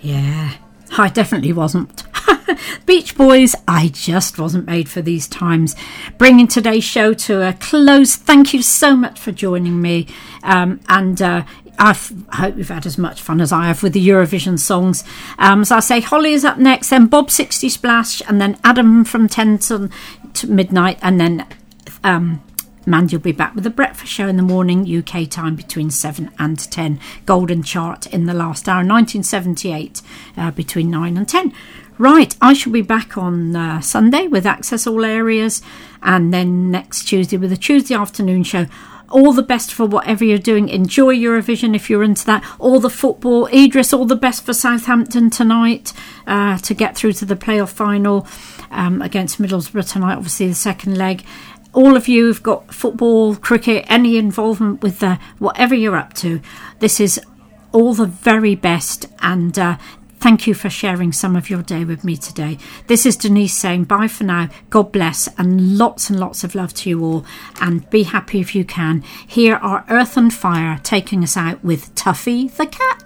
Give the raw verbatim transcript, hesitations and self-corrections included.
Yeah, I definitely wasn't. Beach Boys, I just wasn't made for these times. Bringing today's show to a close. Thank you so much for joining me. Um, and uh, I've, I hope you've had as much fun as I have with the Eurovision songs. Um, as I say, Holly is up next, then Bob sixty Splash, and then Adam from ten to, to midnight, and then um, Mandy will be back with the breakfast show in the morning, U K time, between seven and ten. Golden Chart in the last hour, nineteen seventy-eight, uh, between nine and ten. Right, I shall be back on uh, Sunday with Access All Areas, and then next Tuesday with a Tuesday afternoon show. All the best for whatever you're doing. Enjoy Eurovision if you're into that. All the football. Idris, all the best for Southampton tonight uh, to get through to the playoff final um, against Middlesbrough tonight, obviously the second leg. All of you who've got football, cricket, any involvement with the, whatever you're up to, this is all the very best, and uh, thank you for sharing some of your day with me today. This is Denise saying bye for now. God bless, and lots and lots of love to you all, and be happy if you can. Here are Earth and Fire taking us out with Tuffy the Cat.